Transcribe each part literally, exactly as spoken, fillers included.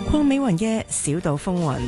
鄺美雲嘅小島風雲。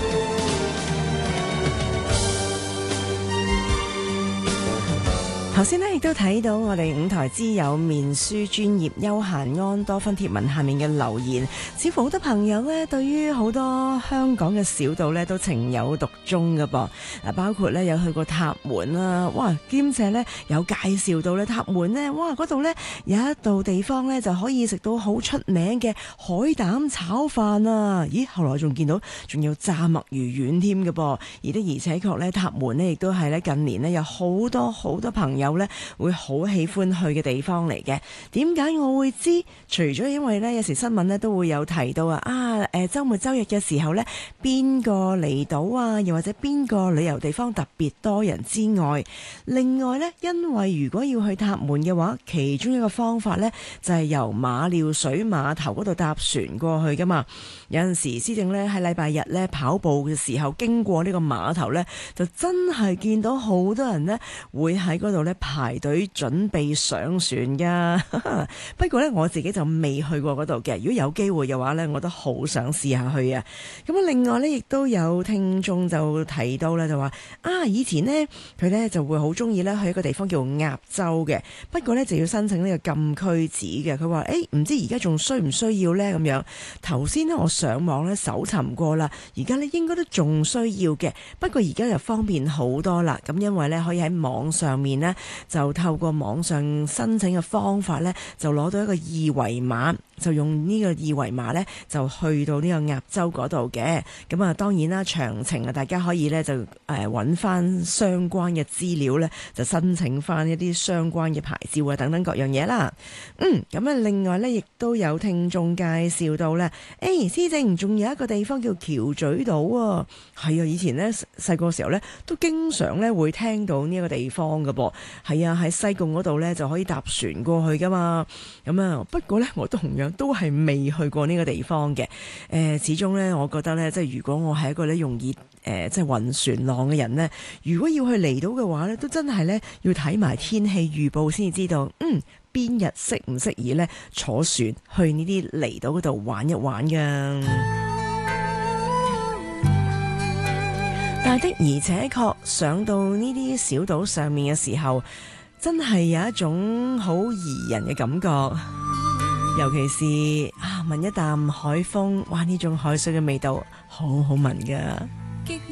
頭先呢亦都睇到我哋五台之友面書專頁休閒安多芬貼文下面嘅留言，似乎好多朋友呢對於好多香港嘅小島呢都情有獨鍾㗎噃。嗱，包括呢有去過塔門啦，哇，兼且呢有介紹到呢塔門呢，哇，嗰度呢有一度地方呢就可以食到好出名嘅海膽炒飯啊！咦，後來仲見到仲有炸墨魚丸添嘅噃，而的而且確呢塔門呢亦都係呢近年呢有好多好多朋友有咧會好喜歡去嘅地方嚟嘅。點解我會知？除咗因為咧有時新聞咧都會有提到啊啊誒週末週日嘅時候咧邊個離島啊，又或者邊個旅遊地方特別多人之外，另外咧因為如果要去塔門嘅話，其中一個方法咧就係由馬料水碼頭嗰度搭船過去噶嘛。有陣時施政咧喺禮拜日咧跑步嘅時候經過呢個碼頭咧，就真係見到好多人咧會喺嗰度咧排隊準備上船噶。不過咧我自己就未去過嗰度嘅，如果有機會嘅話咧，我都好想試下去啊。咁另外咧亦都有聽眾就提到咧，就話啊以前呢，佢咧就會好中意咧去一個地方叫鴨洲嘅，不過咧就要申請呢個禁區紙嘅。佢話誒唔知而家仲需唔需要咧咁樣。頭先呢，我上網咧搜尋過啦，而家咧應該都仲需要嘅，不過而家就方便好多啦。咁因為咧可以喺網上面呢，就透過網上申請嘅方法咧，就攞到一個二維碼，就用呢個二維碼咧就去到呢個鴨洲嗰度嘅。咁啊當然啦，詳情啊大家可以咧就誒揾翻相關嘅資料咧，就申請翻一啲相關嘅牌照啊等等各樣嘢啦。嗯，咁啊另外咧亦都有聽眾介紹到咧，誒施政仲有一個地方叫橋咀島啊。係啊，以前咧細個時候咧都經常咧會聽到呢一個地方㗎噃。係啊，喺西貢嗰度咧就可以搭船過去噶嘛。咁啊不過咧我都同樣都係未去過呢個地方嘅。誒、呃、始終咧我覺得咧即係如果我係一個咧容易誒、呃、即係暈船浪嘅人咧，如果要去離島嘅話咧，都真係咧要睇埋天氣預報先至知道，嗯邊日適唔適宜咧坐船去呢啲離島嗰度玩一玩噶。但係的而且確上到呢啲小島上面嘅時候，真係有一種好宜人嘅感覺，尤其是啊聞一啖海風，哇呢種海水嘅味道好好聞噶。